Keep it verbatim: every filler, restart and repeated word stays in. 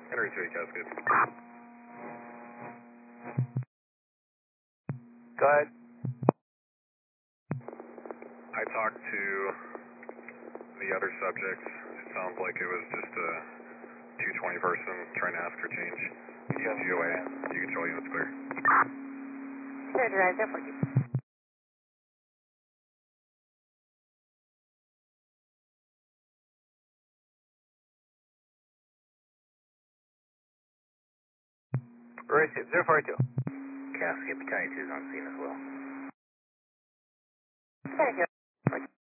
Henry three, Cascade. Go ahead. I talked to the other subjects. It sounds like it was just a two twenty person trying to ask for change. Use G O A. You control units clear. Clear to rise airport. Receive zero four two. Cascade Battalion two is on scene as well. Thank you.